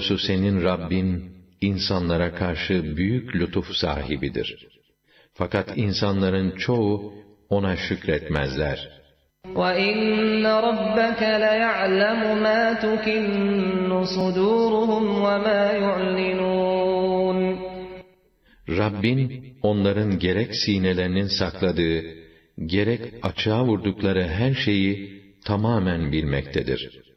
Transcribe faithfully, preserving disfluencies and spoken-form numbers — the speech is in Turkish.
Doğrusu senin Rabbin, insanlara karşı büyük lütuf sahibidir. Fakat insanların çoğu ona şükretmezler. وَإِنَّ رَبَّكَ لَيَعْلَمُ مَا تُكِنُّ صُدُورُهُمْ وَمَا يُعْلِنُونَ Rabbin, onların gerek sinelerinin sakladığı, gerek açığa vurdukları her şeyi tamamen bilmektedir.